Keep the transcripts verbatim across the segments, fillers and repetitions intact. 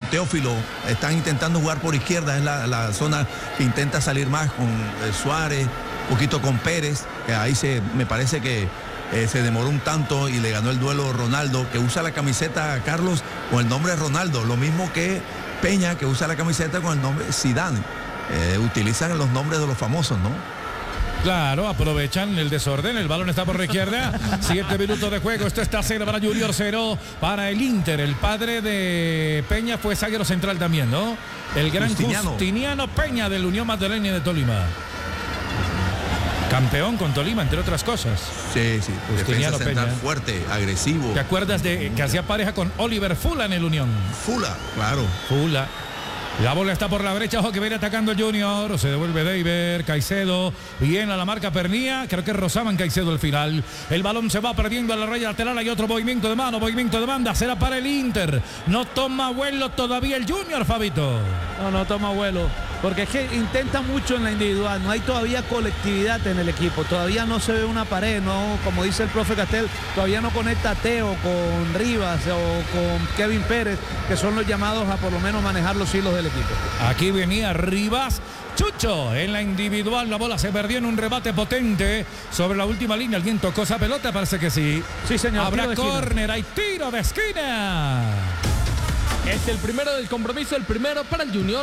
Teófilo están intentando jugar por izquierda, es la, la zona que intenta salir más con eh, Suárez, un poquito con Pérez, que ahí se, me parece que eh, se demoró un tanto y le ganó el duelo Ronaldo, que usa la camiseta, Carlos, con el nombre de Ronaldo, lo mismo que Peña, que usa la camiseta con el nombre Zidane. Eh, utilizan los nombres de los famosos, ¿no? Claro, aprovechan el desorden, el balón está por la izquierda, siete minutos de juego, esto está cero para Junior, cero para el Inter. El padre de Peña fue zaguero central también, ¿no? El gran Justiniano, Justiniano Peña del Unión Magdalena de Tolima. Campeón con Tolima, entre otras cosas. Sí, sí, Justiniano defensa central Peña. Fuerte, agresivo. ¿Te acuerdas de que hacía pareja con Oliver Fula en el Unión? Fula, claro. Fula. La bola está por la derecha, ojo que viene atacando el Junior, se devuelve David, Caicedo, bien a la marca Pernía, creo que rozaban Caicedo al final. El balón se va perdiendo a la raya lateral, hay otro movimiento de mano, movimiento de banda, será para el Inter. No toma vuelo todavía el Junior, Fabito. No, no toma vuelo, porque es que intenta mucho en la individual, no hay todavía colectividad en el equipo, todavía no se ve una pared, no, como dice el profe Castel, todavía no conecta a Teo con Rivas o con Kevin Pérez, que son los llamados a por lo menos manejar los hilos del equipo. Aquí venía Rivas, Chucho en la individual, la bola se perdió en un rebate potente sobre la última línea. ¿Alguien tocó esa pelota? Parece que sí. Sí, señor. Habrá córner, hay tiro de esquina. Es el primero del compromiso, el primero para el Junior.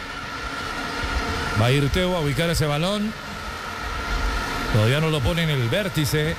Va a ir Teo a ubicar ese balón. Todavía no lo pone en el vértice.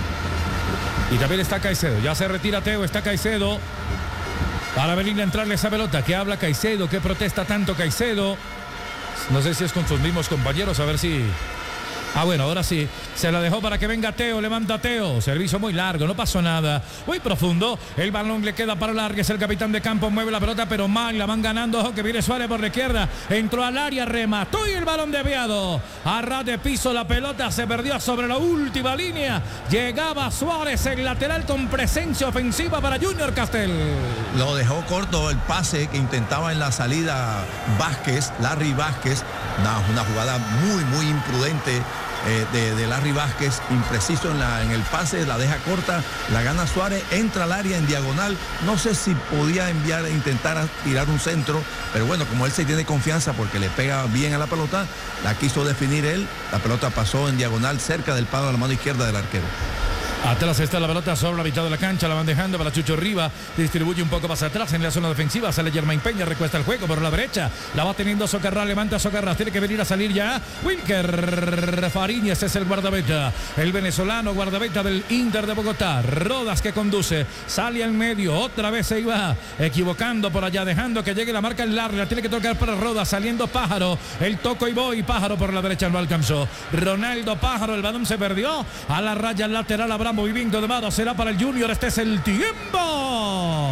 Y también está Caicedo. Ya se retira Teo, está Caicedo. Para venir a entrarle esa pelota. ¿Qué habla Caicedo? ¿Qué protesta tanto Caicedo? No sé si es con sus mismos compañeros, a ver si... Ah, bueno, ahora sí. Se la dejó para que venga Teo. Levanta Teo. Servicio muy largo. No pasó nada. Muy profundo. El balón le queda para Largues. El capitán de campo mueve la pelota, pero mal. La van ganando. Ojo que viene Suárez por la izquierda. Entró al área. Remató y el balón desviado. A ras de piso la pelota. Se perdió sobre la última línea. Llegaba Suárez, el lateral, con presencia ofensiva para Junior Castel. Lo dejó corto el pase que intentaba en la salida Vázquez, Larry Vázquez. Una, una jugada muy, muy imprudente. Eh, de, de Larry Vázquez, impreciso en, la, en el pase, la deja corta, la gana Suárez, entra al área en diagonal, no sé si podía enviar, intentar a tirar un centro, pero bueno, como él se tiene confianza porque le pega bien a la pelota, la quiso definir él, la pelota pasó en diagonal cerca del palo a la mano izquierda del arquero. Atrás está la pelota sobre la mitad de la cancha, la van dejando para Chucho Riva, distribuye un poco más atrás en la zona defensiva, sale Germain Peña, recuesta el juego por la derecha, la va teniendo Socarrás, levanta Socarrás, tiene que venir a salir ya Wilker Fariñez, es el guardameta, el venezolano guardameta del Inter de Bogotá. Rodas que conduce, sale al medio, otra vez se iba equivocando por allá, dejando que llegue la marca en larga, tiene que tocar para Rodas, saliendo Pájaro, el toco y voy, Pájaro por la derecha no alcanzó, Ronaldo Pájaro, el balón se perdió, a la raya lateral habrá movimiento de mano, será para el Junior, este es el tiempo.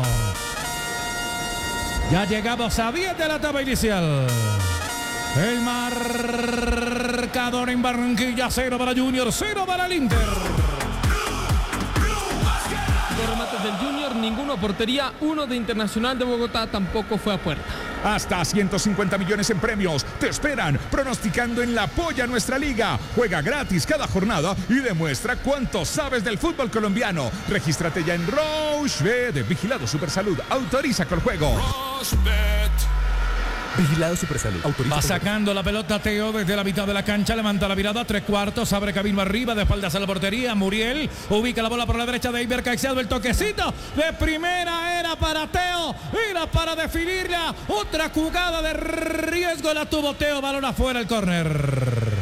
Ya llegamos a diez de la etapa inicial. El marcador en Barranquilla, cero para Junior, cero para el Inter. Dos remates del Junior, ninguno a portería, uno de Internacional de Bogotá tampoco fue a puerta. Hasta ciento cincuenta millones en premios te esperan pronosticando en la Polla Nuestra Liga. Juega gratis cada jornada y demuestra cuánto sabes del fútbol colombiano. Regístrate ya en Rochebet. Vigilado Supersalud. Autoriza con el juego. Vigilado Supersalud. Va sacando la pelota Teo desde la mitad de la cancha, levanta la mirada, tres cuartos, abre camino arriba, de espaldas a la portería, Muriel ubica la bola por la derecha de Iber Caicedo, el toquecito de primera era para Teo, era para definirla, otra jugada de riesgo la tuvo Teo, balón afuera, el córner.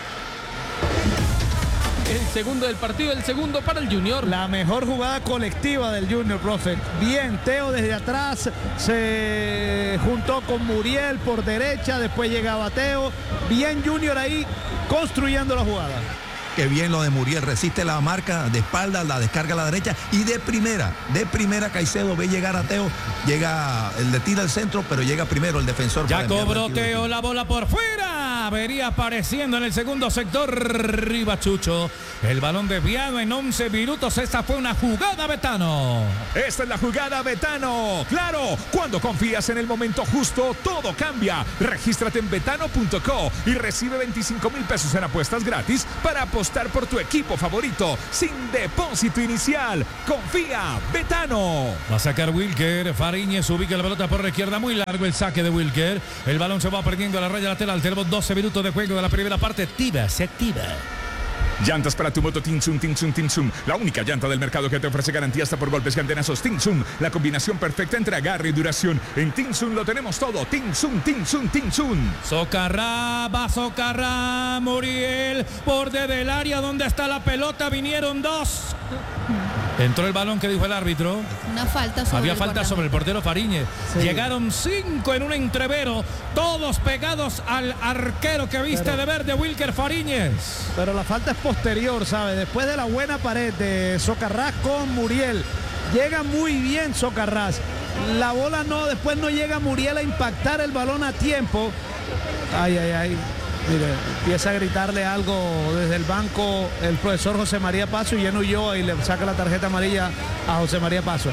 El segundo del partido, el segundo para el Junior. La mejor jugada colectiva del Junior, profe. Bien, Teo desde atrás se juntó con Muriel por derecha, después llegaba Teo. Bien Junior ahí construyendo la jugada. Qué bien lo de Muriel, resiste la marca de espalda, la descarga a la derecha y de primera, de primera Caicedo ve llegar a Teo, llega, el le tira al centro, pero llega primero el defensor. Ya cobró Teo la bola por fuera. ya vería apareciendo en el segundo sector Ribachucho. El balón desviado en once minutos. Esta fue una jugada, Betano. Esta es la jugada, Betano. Claro, cuando confías en el momento justo, todo cambia. Regístrate en betano punto co y recibe veinticinco mil pesos en apuestas gratis para apostar por tu equipo favorito sin depósito inicial. Confía, Betano. Va a sacar Wilker. Fariñez ubica la pelota por la izquierda. Muy largo el saque de Wilker. El balón se va perdiendo a la raya lateral. Tenemos doce minutos de juego de la primera parte. Activa, se activa. Llantas para tu moto Tinsum, Tinsum, Tinsum. La única llanta del mercado que te ofrece garantía hasta por golpes y antenazos. Tinsum, la combinación perfecta entre agarre y duración. En Tinsum lo tenemos todo. Tinsum, Tinsum, Tinsum. Socarrá, va Socarrá, Muriel, borde del área donde está la pelota, vinieron dos. Entró el balón, que dijo el árbitro. Una falta sobre Había el falta guardameta. sobre el portero Fariñez. Sí. Llegaron cinco en un entrevero, todos pegados al arquero que viste Pero- de verde, Wilker Fariñez. Pero la falta es posterior, ¿sabe? Después de la buena pared de Socarrás con Muriel. Llega muy bien Socarrás. La bola no, después no llega Muriel a impactar el balón a tiempo. Ay, ay, ay. Mire, empieza a gritarle algo desde el banco el profesor José María Paso y Yen huyó y le saca la tarjeta amarilla a José María Paso.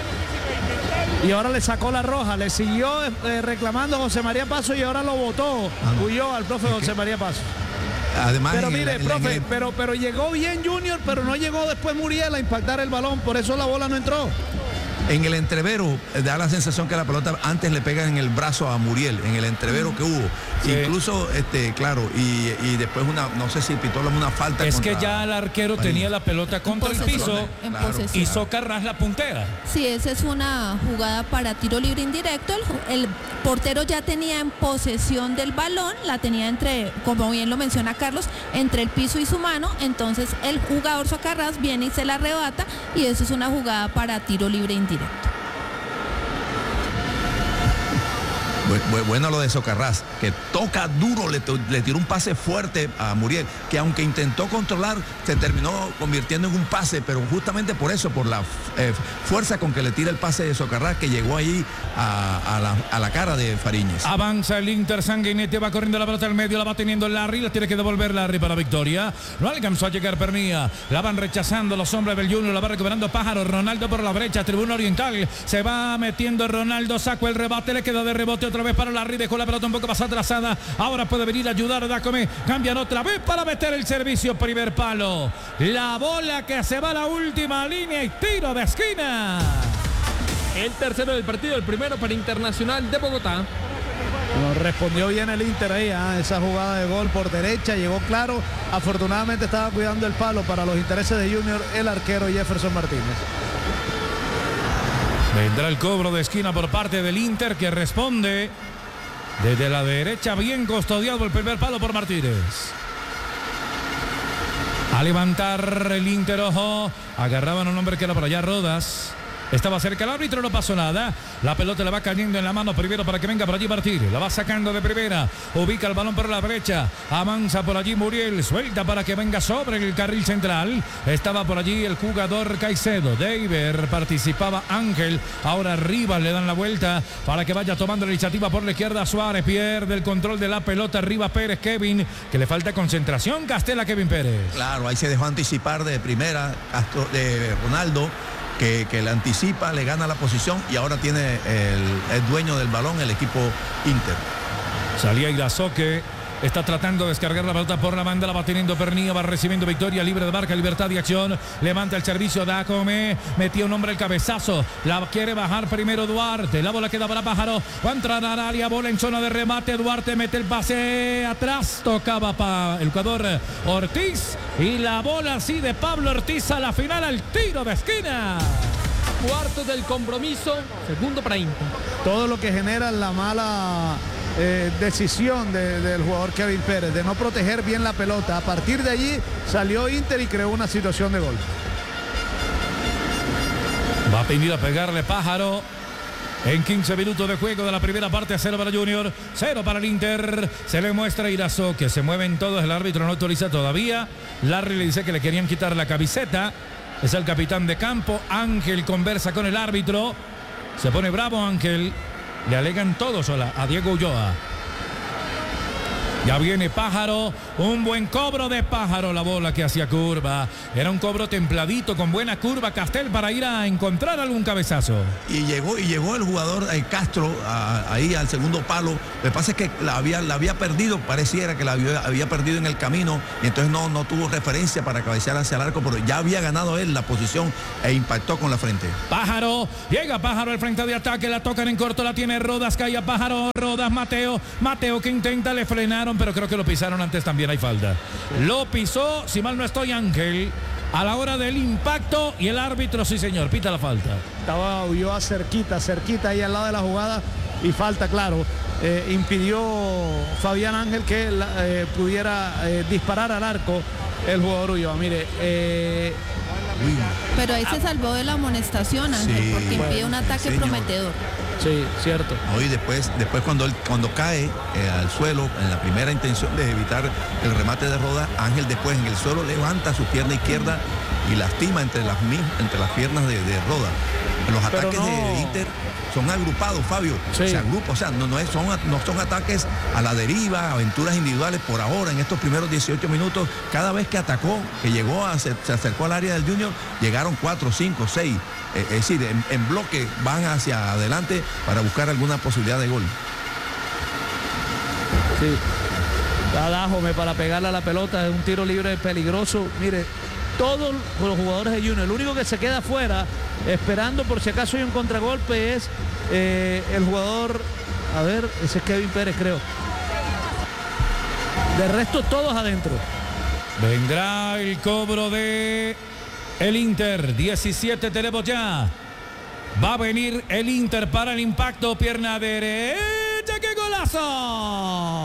Y ahora le sacó la roja, le siguió eh, reclamando a José María Paso y ahora lo votó. Huyó al profe José María Paso. Además, Pero en el- mire, en el- profe, en el- pero, pero llegó bien Junior, pero no llegó después Muriel a impactar el balón, por eso la bola no entró. En el entrevero eh, da la sensación que la pelota antes le pega en el brazo a Muriel, en el entrevero que hubo. Sí. Incluso, este, claro, y, y después una, no sé si pitó una falta. Es contra que ya el arquero Fariñez. tenía la pelota contra el posesión, piso en Claro. posesión. y Socarrás la puntera. Sí, esa es una jugada para tiro libre indirecto. El, ju- el portero ya tenía en posesión del balón, la tenía entre, como bien lo menciona Carlos, entre el piso y su mano. Entonces el jugador Socarrás viene y se la arrebata y eso es una jugada para tiro libre indirecto. Bu- bu- Bueno lo de Socarrás, que toca duro, le, to- le tiró un pase fuerte a Muriel, que aunque intentó controlar, se terminó convirtiendo en un pase, pero justamente por eso, por la eh, fuerza con que le tira el pase de Socarrás, que llegó ahí a, a la, a la cara de Fariñez. Avanza el Inter, Sanguinetti va corriendo la pelota al medio, la va teniendo Larry, la tiene que devolver Larry para victoria. No alcanzó a llegar Pernía, la van rechazando los hombres del Junior, la va recuperando Pájaro, Ronaldo por la brecha, tribuna oriental, se va metiendo Ronaldo, sacó el rebate, le queda de rebote otra vez para Larry, dejó la pelota un poco más atrasada, ahora puede venir a ayudar a Dacome, cambian otra vez para meter el servicio, primer palo, la bola que se va a la última línea y tiro de esquina. El tercero del partido, el primero para Internacional de Bogotá. No, respondió bien el Inter ahí, ah, esa jugada de gol por derecha, llegó claro. Afortunadamente estaba cuidando el palo para los intereses de Junior el arquero Jefferson Martínez. Vendrá el cobro de esquina por parte del Inter, que responde desde la derecha, bien custodiado el primer palo por Martínez. A levantar el Inter, ojo, agarraban a un hombre que era por allá, Rodas. Estaba cerca el árbitro, no pasó nada. La pelota le va cayendo en la mano primero para que venga por allí Martínez. La va sacando de primera. Ubica el balón por la derecha. Avanza por allí Muriel. Suelta para que venga sobre el carril central. Estaba por allí el jugador Caicedo. Deiber, participaba Ángel. Ahora Rivas le dan la vuelta para que vaya tomando la iniciativa por la izquierda. Suárez pierde el control de la pelota. Rivas, Pérez, Kevin, que le falta concentración. Castela, Kevin Pérez. Claro, ahí se dejó anticipar de primera Castro- de Ronaldo, que, que le anticipa, le gana la posición y ahora tiene el, el dueño del balón, el equipo Inter. Salía Irazoque, está tratando de descargar la pelota por la banda, la va teniendo Pernía, va recibiendo victoria, libre de marca, libertad de acción, levanta el servicio, Dacome, metía un hombre el cabezazo, la quiere bajar primero Duarte, la bola queda para Pájaro, va a entrar al área, bola en zona de remate, Duarte mete el pase atrás, tocaba para el jugador Ortiz y la bola así de Pablo Ortiz a la final, al tiro de esquina. Cuarto del compromiso, segundo para Inter. Todo lo que genera la mala eh, decisión de- del jugador Kevin Pérez de no proteger bien la pelota. A partir de allí salió Inter y creó una situación de gol. Va a venir a pegarle Pájaro. En quince minutos de juego de la primera parte, cero para Junior, cero para el Inter. Se le muestra a Irazo que se mueven todos, el árbitro no autoriza todavía. Larry le dice que le querían quitar la camiseta. Es el capitán de campo. Ángel conversa con el árbitro. Se pone bravo Ángel. Le alegan todos a, la- a Diego Ulloa. Ya viene Pájaro, un buen cobro de Pájaro, la bola que hacía curva. Era un cobro templadito con buena curva Castel para ir a encontrar algún cabezazo. Y llegó, y llegó el jugador eh, Castro a, ahí al segundo palo. Lo que pasa es que la había, la había perdido, pareciera que la había, había perdido en el camino y entonces no, no tuvo referencia para cabecear hacia el arco, pero ya había ganado él la posición e impactó con la frente. Pájaro, llega Pájaro al frente de ataque, la tocan en corto, la tiene Rodas, cae a Pájaro, Rodas, Mateo, Mateo que intenta, le frenaron, pero creo que lo pisaron antes, también hay falta. Lo pisó, si mal no estoy, Ángel, a la hora del impacto y el árbitro, sí señor, pita la falta. Estaba huyó a cerquita, cerquita ahí al lado de la jugada y falta, claro. Eh, impidió Fabián Ángel que la, eh, pudiera eh, disparar al arco el jugador Ulloa. Mire, eh, Pero ahí se salvó de la amonestación, Ángel, Sí, porque impide bueno, un ataque señor. prometedor. sí, cierto. Hoy después, después cuando él cuando cae eh, al suelo, en la primera intención de evitar el remate de Rodas, Ángel después en el suelo levanta su pierna izquierda y lastima entre las, entre las piernas de, de Rodas. Los Pero ataques no. de Inter son agrupados, Fabio. Sí. Se agrupa, o sea, no, no, es, son, no son ataques a la deriva, aventuras individuales por ahora, en estos primeros dieciocho minutos. Cada vez que atacó, que llegó, a, se, se acercó al área del Junior, llegaron cuatro, cinco, seis. Eh, es decir, en, en bloque van hacia adelante para buscar alguna posibilidad de gol. Sí. Adájome para pegarle a la pelota, es un tiro libre peligroso. Mire, todos los jugadores de Junior, el único que se queda afuera esperando por si acaso hay un contragolpe es eh, el jugador, a ver, ese es Kevin Pérez, creo. De resto todos adentro. Vendrá el cobro de el Inter, diecisiete tenemos ya. Va a venir el Inter para el impacto, pierna derecha, ¡qué golazo!